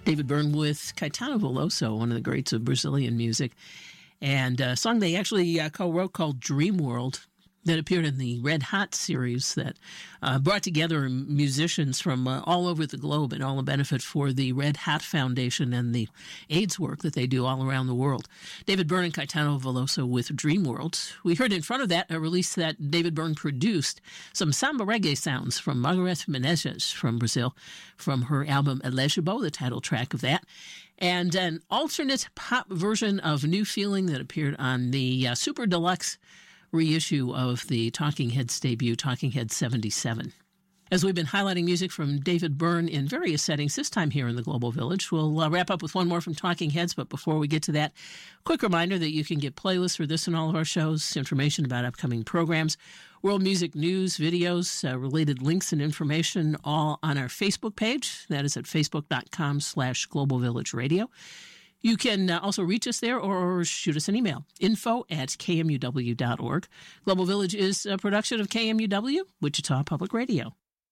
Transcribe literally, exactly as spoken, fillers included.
David Byrne with Caetano Veloso, one of the greats of Brazilian music, and a song they actually uh, co-wrote called Dream World that appeared in the Red Hot series that uh, brought together musicians from uh, all over the globe, and all a benefit for the Red Hat Foundation and the AIDS work that they do all around the world. David Byrne and Caetano Veloso with Dream World. We heard in front of that a release that David Byrne produced, some samba reggae sounds from Margareth Menezes from Brazil, from her album Elegibo, the title track of that, and an alternate pop version of New Feeling that appeared on the uh, Super Deluxe reissue of the Talking Heads debut, Talking Heads seventy-seven. As we've been highlighting music from David Byrne in various settings, this time here in the Global Village, we'll uh, wrap up with one more from Talking Heads, but before we get to that, quick reminder that you can get playlists for this and all of our shows, information about upcoming programs, world music news, videos, uh, related links and information, all on our Facebook page. That is at facebook.com slash Global Village Radio. You can uh, also reach us there or shoot us an email, info at k m u w dot org. Global Village is a production of K M U W, Wichita Public Radio.